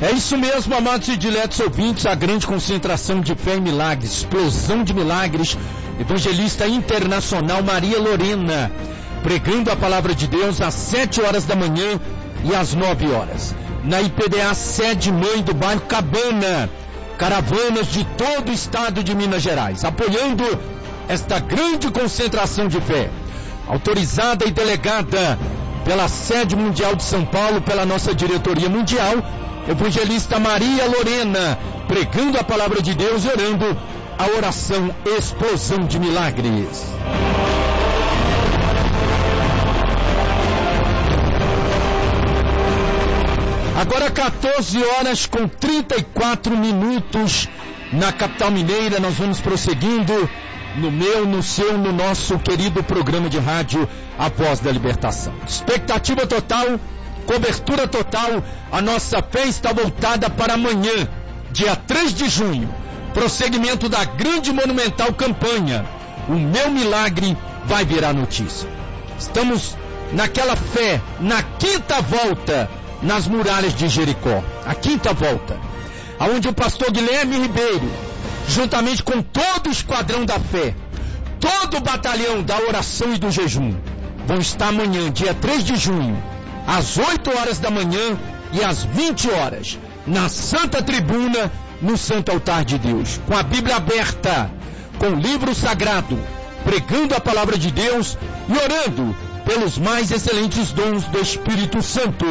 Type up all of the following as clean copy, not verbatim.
É isso mesmo, amados e diletos ouvintes, a grande concentração de fé e milagres, explosão de milagres, evangelista internacional Maria Lorena, pregando a palavra de Deus às 7 horas da manhã e às 9 horas. Na IPDA sede mãe do bairro Cabana, caravanas de todo o estado de Minas Gerais, apoiando esta grande concentração de fé, autorizada e delegada pela sede mundial de São Paulo, pela nossa diretoria mundial, evangelista Maria Lorena, pregando a palavra de Deus e orando a oração Explosão de Milagres. Agora 14 horas com 34 minutos na capital mineira. Nós vamos prosseguindo no meu, no seu, no nosso querido programa de rádio A Voz da Libertação. Expectativa total, cobertura total. A nossa fé está voltada para amanhã, dia 3 de junho, prosseguimento da grande monumental campanha O Meu Milagre Vai Virar Notícia. Estamos naquela fé, na quinta volta nas muralhas de Jericó, a quinta volta, aonde o pastor Guilherme Ribeiro, juntamente com todo o esquadrão da fé, todo o batalhão da oração e do jejum, vão estar amanhã, dia 3 de junho, às 8 horas da manhã e às 20 horas, na Santa Tribuna, no Santo Altar de Deus, com a Bíblia aberta, com o livro sagrado, pregando a palavra de Deus e orando pelos mais excelentes dons do Espírito Santo.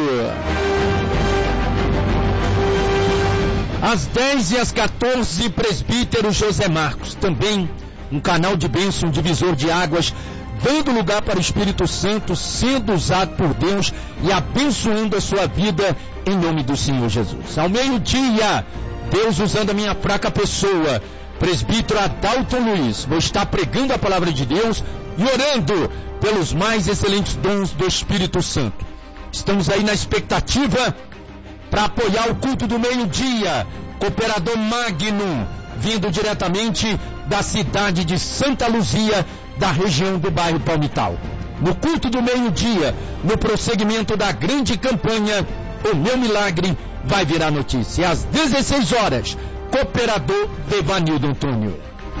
Às 10 e às 14, presbítero José Marcos, também um canal de bênção, um divisor de águas, dando lugar para o Espírito Santo, sendo usado por Deus e abençoando a sua vida em nome do Senhor Jesus. Ao meio-dia, Deus usando a minha fraca pessoa, presbítero Adalto Luiz, vou estar pregando a palavra de Deus e orando pelos mais excelentes dons do Espírito Santo. Estamos aí na expectativa para apoiar o culto do meio-dia, Cooperador Magno, vindo diretamente da cidade de Santa Luzia, da região do bairro Palmital. No culto do meio-dia, no prosseguimento da grande campanha, O Meu Milagre Vai Virar Notícia. E às 16 horas, Cooperador Devanildo Antônio.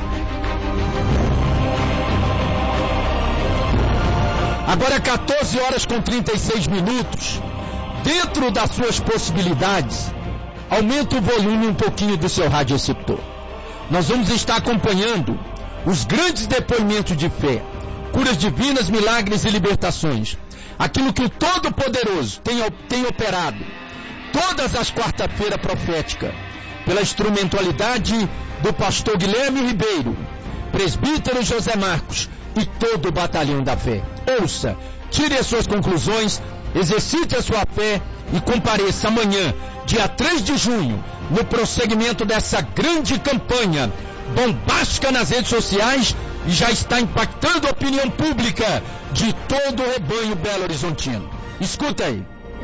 Agora 14 horas com 36 minutos. Dentro das suas possibilidades, aumente o volume um pouquinho do seu radioreceptor. Nós vamos estar acompanhando os grandes depoimentos de fé, curas divinas, milagres e libertações. Aquilo que o Todo-Poderoso tem operado todas as quarta-feiras proféticas, pela instrumentalidade do pastor Guilherme Ribeiro, presbítero José Marcos e todo o batalhão da fé. Ouça, tire as suas conclusões, exercite a sua fé e compareça amanhã, dia 3 de junho, no prosseguimento dessa grande campanha, bombástica nas redes sociais e já está impactando a opinião pública de todo o rebanho Belo Horizontino. Escuta aí.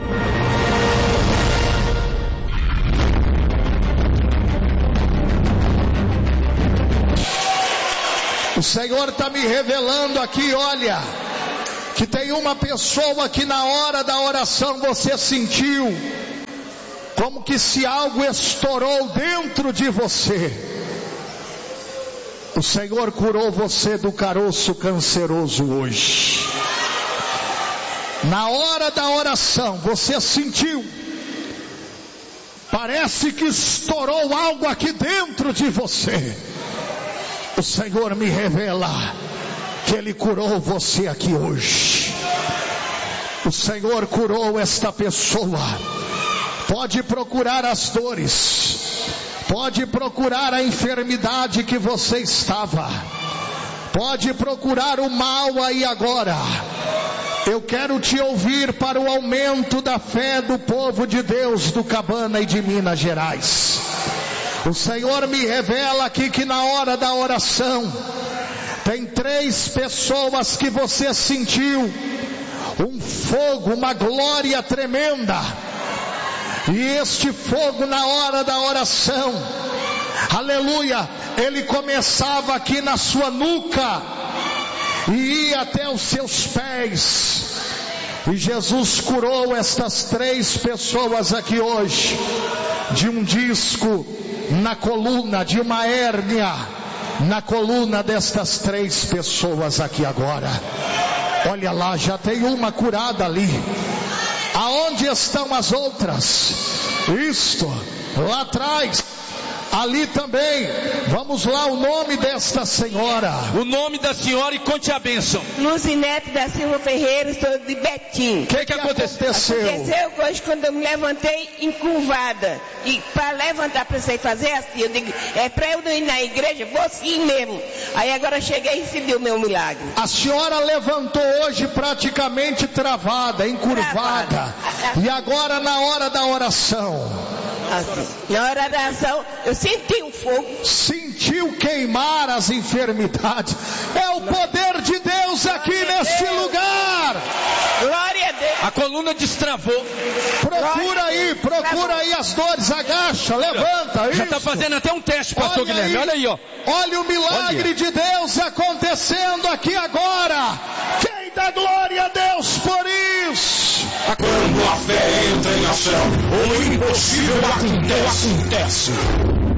O Senhor está me revelando aqui, olha, que tem uma pessoa que na hora da oração você sentiu como que se algo estourou dentro de você. O Senhor curou você do caroço canceroso hoje. Na hora da oração você sentiu, parece que estourou algo aqui dentro de você. O Senhor me revela que Ele curou você aqui hoje. O Senhor curou esta pessoa. Pode procurar as dores, pode procurar a enfermidade que você estava, pode procurar o mal aí agora. Eu quero te ouvir para o aumento da fé do povo de Deus do Cabana e de Minas Gerais. O Senhor me revela aqui que na hora da oração tem 3 pessoas que você sentiu um fogo, uma glória tremenda. E este fogo na hora da oração, aleluia, ele começava aqui na sua nuca e ia até os seus pés. E Jesus curou estas 3 pessoas aqui hoje, de um disco na coluna, de uma hérnia na coluna destas 3 pessoas aqui agora. Olha lá, já tem uma curada ali. Aonde estão as outras? Isto, lá atrás. Ali também, vamos lá, o nome desta senhora. O nome da senhora e conte a bênção. Luzinete da Silva Ferreira, sou de Betim. O que aconteceu? Aconteceu que hoje, quando eu me levantei encurvada, e para levantar, precisei fazer assim, eu digo, é para eu não ir na igreja, vou sim mesmo. Aí agora cheguei e recebi o meu milagre. A senhora levantou hoje praticamente travada, encurvada. E agora na hora da oração. Assim, na hora da oração, eu senti um fogo. Sentiu queimar as enfermidades. É o poder de Deus aqui neste lugar. Glória a Deus. A coluna destravou. Procura aí as dores. Agacha, levanta. Já está fazendo até um teste, pastor Guilherme. Olha aí, ó. Olha o milagre de Deus acontecendo aqui agora. Quem dá glória a Deus por isso? Quando a fé entra em ação, o impossível acontece.